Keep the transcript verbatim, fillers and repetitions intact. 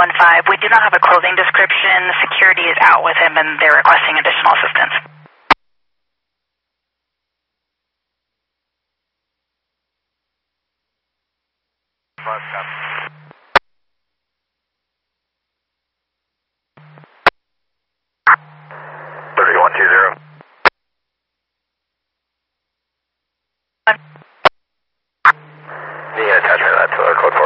one five. We do not have a clothing description. Security is out with him and they're requesting additional assistance. thirty-one two zero. The attachment of that to our code